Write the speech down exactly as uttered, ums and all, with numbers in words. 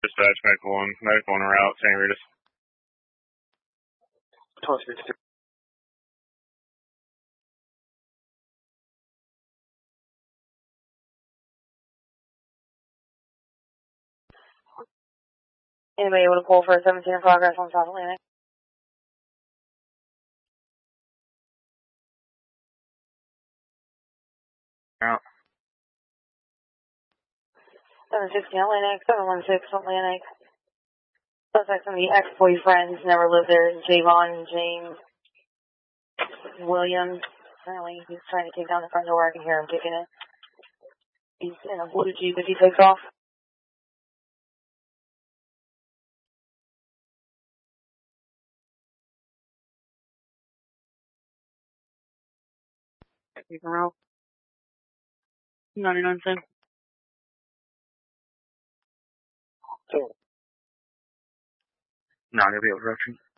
dispatch, medical one, medical one route, Saint Rita's. twenty-six. Anybody able to pull for a seventeen in progress on South Atlantic? Out. seven sixteen Atlantic, seven one six Atlantic. Suspects some of the ex-boyfriends never lived there. Javon James Williams. Apparently he's trying to kick down the front door. I can hear him kicking it. He's in a blue Jeep as he takes off. Keep him out. ninety-nine cents. So. Not gonna be able to rush him.